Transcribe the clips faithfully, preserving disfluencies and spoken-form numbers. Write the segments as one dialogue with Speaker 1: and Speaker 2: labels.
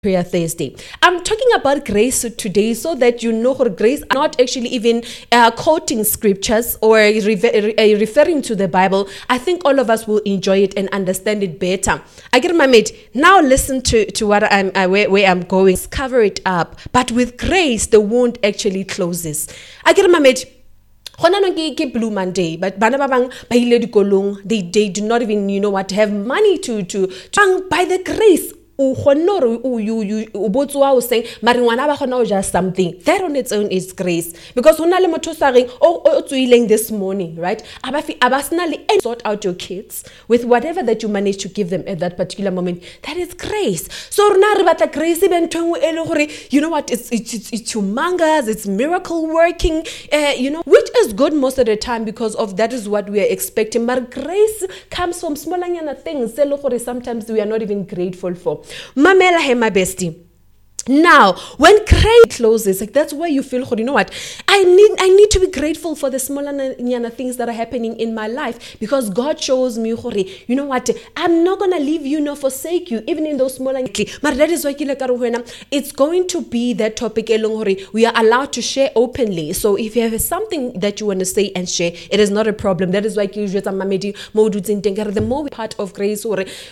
Speaker 1: Prayer Thursday. I'm talking about grace today so that you know her grace, not actually even uh, quoting scriptures or re- re- referring to the Bible. I think all of us will enjoy it and understand it better. I get my mate. Now listen to, to what I'm uh, where, where I'm going. Cover it up. But with grace, the wound actually closes. I get my mate. Blue Monday, but they, they do not even, you know what, have money to, to, to by the grace. You you saying just something that on its own is grace, because oh this morning, right? Sort out your kids with whatever that you manage to give them at that particular moment. That is grace. So grace, you know what, it's it's it's, it's humongous, it's miracle working, uh, you know, which is good most of the time, because of that is what we are expecting. But grace comes from smaller things sometimes we are not even grateful for. Mamela, hey, my bestie. Now, when grace closes, like that's where you feel, you know what, I need I need to be grateful for the smaller things that are happening in my life, because God shows me, you know what, I'm not going to leave you nor forsake you, even in those smaller. But that is why it's going to be that topic we are allowed to share openly. So if you have something that you want to say and share, it is not a problem. That is why the more part of grace,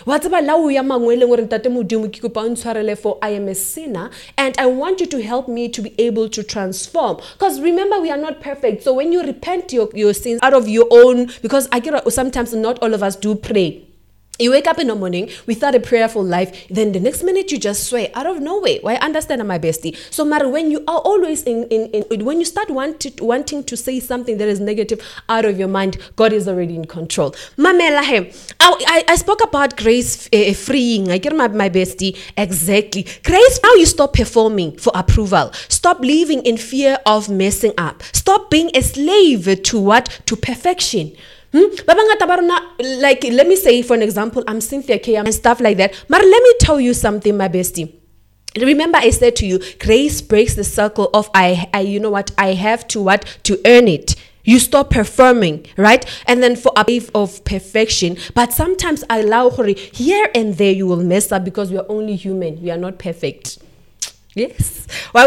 Speaker 1: for I am a sinner, and I want you to help me to be able to transform. Because remember, we are not perfect. So when you repent your, your sins out of your own, because I get sometimes not all of us do pray. You wake up in the morning without a prayerful life, then the next minute you just swear out of nowhere. Well, I understand, my bestie. So, Mara, when you are always in, in, in when you start wanted, wanting to say something that is negative out of your mind, God is already in control. Mamela, hey, I, I spoke about grace uh, freeing. I get my, my bestie. Exactly. Grace, now you stop performing for approval. Stop living in fear of messing up. Stop being a slave to what? To perfection. Hmm? Like, let me say, for an example, I'm Cynthia K and stuff like that. But let me tell you something, my bestie. Remember, I said to you, grace breaks the circle of I, I, you know what, I have to what to earn it. You stop performing, right? And then for a wave of perfection. But sometimes I allow here and there you will mess up, because we are only human. We are not perfect. Yes.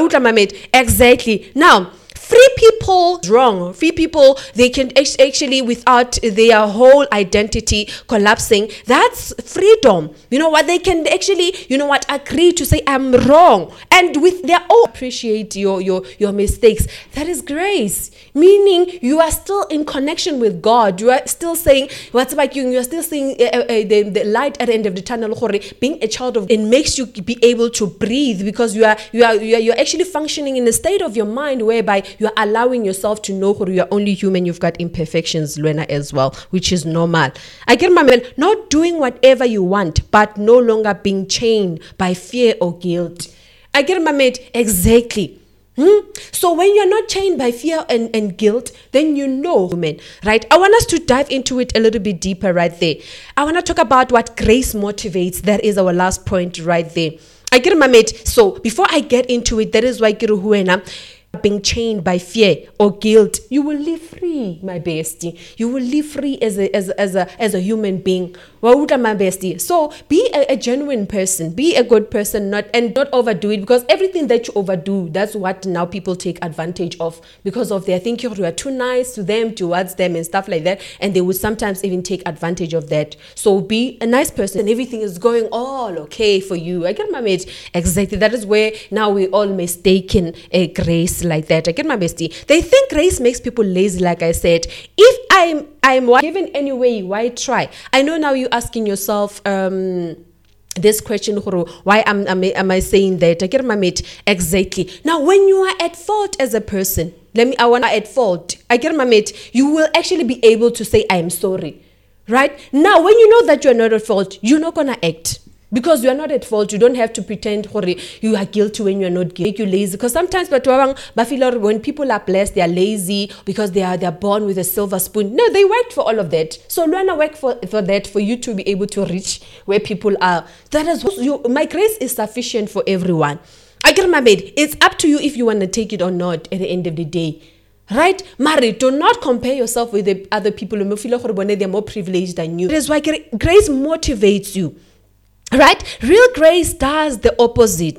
Speaker 1: Exactly. Now, free people wrong. Free people, they can actually, without their whole identity collapsing, that's freedom. You know what? They can actually, you know what, agree to say I'm wrong, and with their own appreciate your your your mistakes. That is grace. Meaning you are still in connection with God. You are still saying what's about you. You are still seeing uh, uh, the, the light at the end of the tunnel. Being a child of, it makes you be able to breathe, because you are you are you are you're actually functioning in a state of your mind whereby you are allowing yourself to know who you are only human. You've got imperfections, Luena, as well, which is normal. I get my man, not doing whatever you want, but no longer being chained by fear or guilt. I get my mate, exactly. Hmm? So when you're not chained by fear and, and guilt, then you know, woman, right? I want us to dive into it a little bit deeper right there. I want to talk about what grace motivates. That is our last point right there. I get my mate. So before I get into it, that is why Kiruhuena, being chained by fear or guilt, you will live free, my bestie. You will live free as a as a, as a as a human being. Wauta, my bestie. So be a, a genuine person, be a good person, not and not overdo it, because everything that you overdo, that's what now people take advantage of, because of their thinking you are too nice to them, towards them, and stuff like that, and they would sometimes even take advantage of that. So be a nice person, and everything is going all okay for you. I get my mate. Exactly. That is where now we all mistaken a grace like that. I get my bestie. They think grace makes people lazy, like I said. If I'm I'm given anyway, why try? I know now you're asking yourself um this question, why am, am, am I saying that? I get my mate. Exactly. Now, when you are at fault as a person, let me I want to at fault. I get my mate. You will actually be able to say I am sorry. Right? Now, when you know that you're not at fault, you're not gonna act. Because you are not at fault, you don't have to pretend you are guilty when you are not guilty. Make you lazy. Because sometimes, but when people are blessed, they are lazy because they are they are born with a silver spoon. No, they worked for all of that. So Luana work for, for that, for you to be able to reach where people are. That is you, my grace is sufficient for everyone. I get my bed. It's up to you if you want to take it or not at the end of the day. Right? Mary, do not compare yourself with the other people who feel like they're more privileged than you. That is why grace motivates you. Right? Real grace does the opposite.